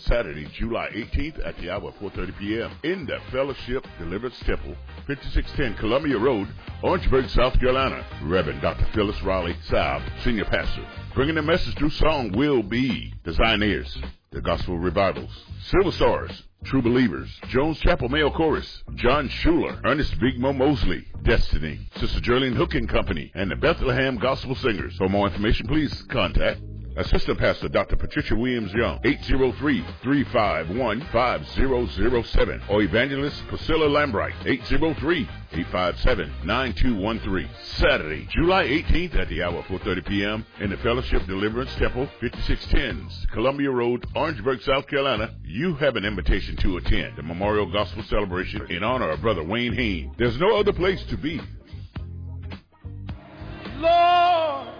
Saturday, July 18th at the hour of 4:30 p.m. in the Fellowship Deliverance Temple, 5610 Columbia Road, Orangeburg, South Carolina. Reverend Dr. Phyllis Raleigh Saab, Senior Pastor. Bringing the message through song will be the Zioneers, the Gospel Revivals, Silver Stars, True Believers, Jones Chapel Male Chorus, John Schuler, Ernest Big Mo Mosley, Destiny, Sister Geraldine Hook and Company, and the Bethlehem Gospel Singers. For more information, please contact Assistant Pastor Dr. Patricia Williams-Young, 803-351-5007, or Evangelist Priscilla Lambright, 803-857-9213. Saturday, July 18th at the hour of 4:30 p.m. in the Fellowship Deliverance Temple, 5610 Columbia Road, Orangeburg, South Carolina. You have an invitation to attend the Memorial Gospel Celebration in honor of Brother Wayne Hain. There's no other place to be. Lord,